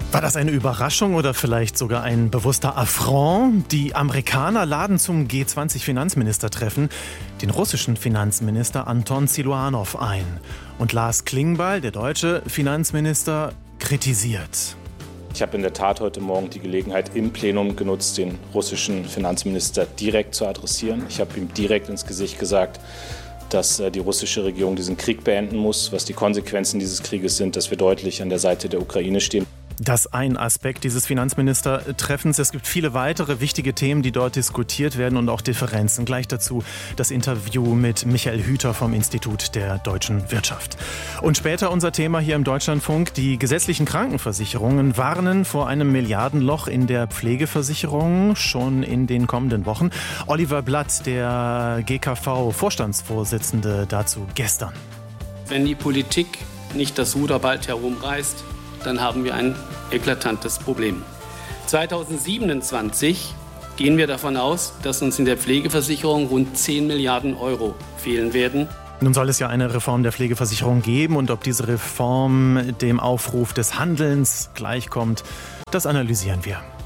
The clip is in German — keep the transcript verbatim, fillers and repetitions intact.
War das eine Überraschung oder vielleicht sogar ein bewusster Affront? Die Amerikaner laden zum G zwanzig Finanzministertreffen den russischen Finanzminister Anton Siluanow ein. Und Lars Klingbeil, der deutsche Finanzminister, kritisiert. Ich habe in der Tat heute Morgen die Gelegenheit im Plenum genutzt, den russischen Finanzminister direkt zu adressieren. Ich habe ihm direkt ins Gesicht gesagt, dass die russische Regierung diesen Krieg beenden muss, was die Konsequenzen dieses Krieges sind, dass wir deutlich an der Seite der Ukraine stehen. Das ist ein Aspekt dieses Finanzministertreffens. Es gibt viele weitere wichtige Themen, die dort diskutiert werden und auch Differenzen. Gleich dazu das Interview mit Michael Hüter vom Institut der deutschen Wirtschaft. Und später unser Thema hier im Deutschlandfunk. Die gesetzlichen Krankenversicherungen warnen vor einem Milliardenloch in der Pflegeversicherung schon in den kommenden Wochen. Oliver Blatt, der G K V-Vorstandsvorsitzende, dazu gestern. Wenn die Politik nicht das Ruder bald herumreißt, dann haben wir ein eklatantes Problem. zweitausendsiebenundzwanzig gehen wir davon aus, dass uns in der Pflegeversicherung rund zehn Milliarden Euro fehlen werden. Nun soll es ja eine Reform der Pflegeversicherung geben und ob diese Reform dem Aufruf des Handelns gleichkommt, das analysieren wir.